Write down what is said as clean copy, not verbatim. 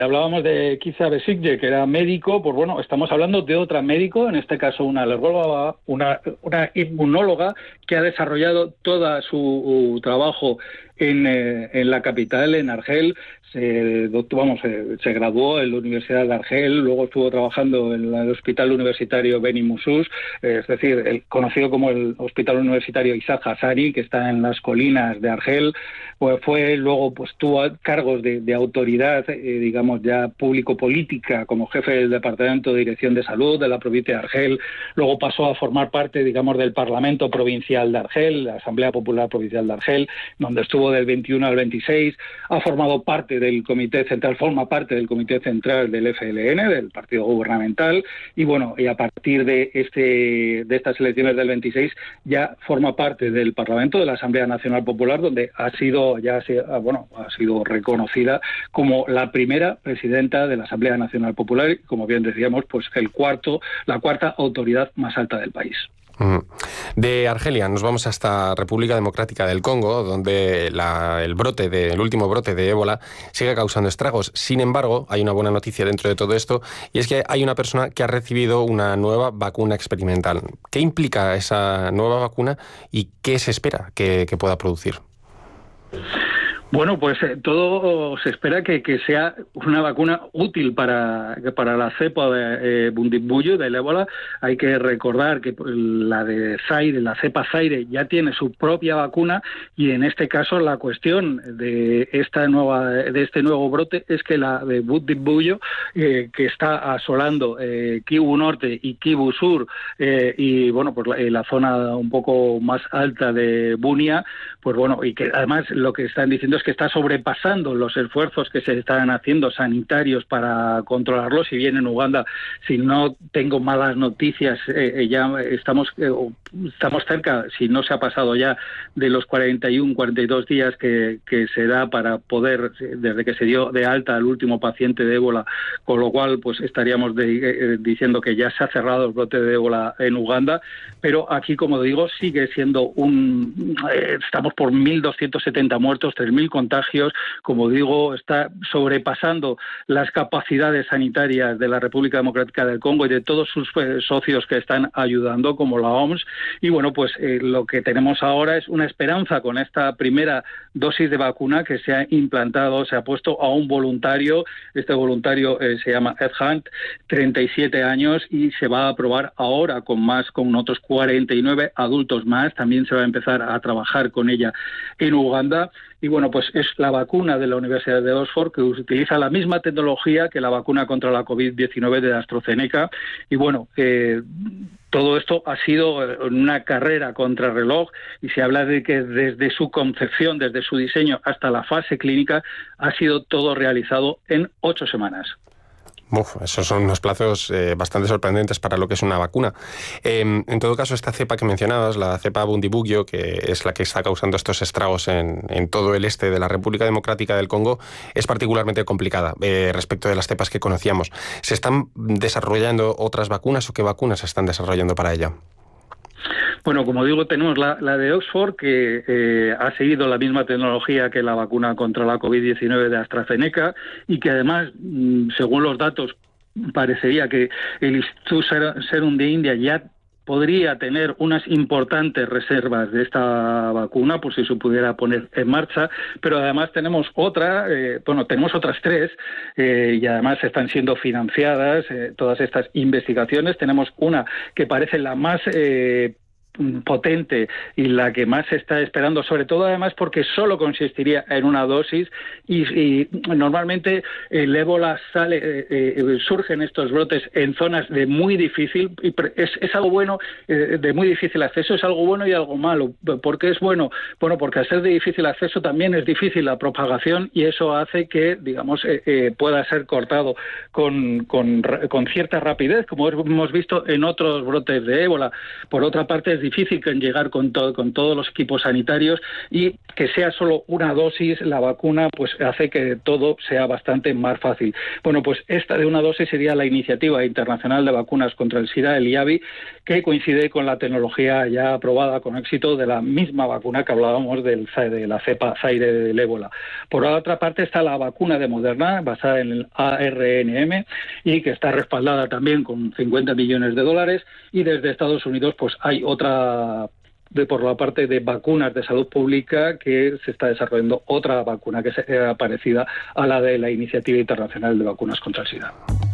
hablábamos de Kizza Besigye, que era médico, pues bueno, estamos hablando de otra médico, en este caso una alergóloga, una inmunóloga que ha desarrollado todo su trabajo en la capital, en Argel. Se graduó en la Universidad de Argel, luego estuvo trabajando en el Hospital Universitario Beni Musús, es decir, conocido como el Hospital Universitario Isaac Hazari, que está en las colinas de Argel. Luego tuvo cargos de autoridad, digamos ya público-política, como jefe del Departamento de Dirección de Salud de la provincia de Argel. Luego pasó a formar parte, digamos, del Parlamento Provincial de Argel, la Asamblea Popular Provincial de Argel, donde estuvo del 21 al 26. Ha formado parte del Comité Central, forma parte del Comité Central del FLN, del Partido Gubernamental, y bueno, y a partir de estas elecciones del 26 ya forma parte del Parlamento, de la Asamblea Nacional Popular, donde ha sido reconocida como la primera presidenta de la Asamblea Nacional Popular, y, como bien decíamos, pues la cuarta autoridad más alta del país. De Argelia nos vamos hasta República Democrática del Congo, donde el último brote de ébola sigue causando estragos. Sin embargo, hay una buena noticia dentro de todo esto, y es que hay una persona que ha recibido una nueva vacuna experimental. ¿Qué implica esa nueva vacuna y qué se espera que pueda producir? Bueno, pues todo se espera que sea una vacuna útil para la cepa de Bundibugyo, del ébola. Hay que recordar que la de Zaire, la cepa Zaire, ya tiene su propia vacuna, y en este caso la cuestión de este nuevo brote es que la de Bundibugyo, que está asolando Kivu Norte y Kivu Sur, y bueno, pues la zona un poco más alta de Bunia, pues bueno, y que además lo que están diciendo es que está sobrepasando los esfuerzos que se están haciendo sanitarios para controlarlo. Si bien en Uganda, si no tengo malas noticias, ya estamos cerca, si no se ha pasado ya, de los 42 días que se da para poder, desde que se dio de alta al último paciente de ébola, con lo cual pues estaríamos diciendo que ya se ha cerrado el brote de ébola en Uganda. Pero aquí, como digo, sigue siendo estamos por 1.270 muertos, 3.000 contagios. Como digo, está sobrepasando las capacidades sanitarias de la República Democrática del Congo y de todos sus socios que están ayudando, como la OMS. Y bueno, pues lo que tenemos ahora es una esperanza con esta primera dosis de vacuna que se ha implantado, se ha puesto a un voluntario. Este voluntario se llama Ed Hunt, 37 años, y se va a probar ahora con otros 49 adultos más. También se va a empezar a trabajar con ella en Uganda. Y bueno, pues es la vacuna de la Universidad de Oxford, que utiliza la misma tecnología que la vacuna contra la COVID-19 de AstraZeneca. Y bueno, todo esto ha sido una carrera contrarreloj, y se habla de que desde su concepción, desde su diseño hasta la fase clínica, ha sido todo realizado en 8 semanas. Esos son unos plazos bastante sorprendentes para lo que es una vacuna. En todo caso, esta cepa que mencionabas, la cepa Bundibugyo, que es la que está causando estos estragos en todo el este de la República Democrática del Congo, es particularmente complicada respecto de las cepas que conocíamos. ¿Se están desarrollando otras vacunas o qué vacunas se están desarrollando para ella? Bueno, como digo, tenemos la de Oxford, que ha seguido la misma tecnología que la vacuna contra la COVID-19 de AstraZeneca, y que además, según los datos, parecería que el Instituto Serum de India ya podría tener unas importantes reservas de esta vacuna por si se pudiera poner en marcha. Pero además tenemos tenemos otras 3, y además están siendo financiadas todas estas investigaciones. Tenemos una que parece la más potente y la que más se está esperando, sobre todo además porque solo consistiría en una dosis, y normalmente el ébola surgen estos brotes en zonas de muy difícil, es algo bueno, de muy difícil acceso. Es algo bueno y algo malo. ¿Por qué es bueno? Bueno, porque al ser de difícil acceso también es difícil la propagación, y eso hace que, digamos, pueda ser cortado con cierta rapidez, como hemos visto en otros brotes de ébola. Por otra parte, es es difícil llegar con todos los equipos sanitarios, y que sea solo una dosis la vacuna pues hace que todo sea bastante más fácil. Bueno, pues esta de una dosis sería la Iniciativa Internacional de Vacunas contra el SIDA, el IAVI, que coincide con la tecnología ya aprobada con éxito de la misma vacuna que hablábamos de la cepa Zaire del ébola. Por otra parte está la vacuna de Moderna, basada en el ARNM, y que está respaldada también con 50 millones de dólares, y desde Estados Unidos pues hay otra, por la parte de vacunas de salud pública, que se está desarrollando otra vacuna que sea parecida a la de la Iniciativa Internacional de Vacunas contra el SIDA.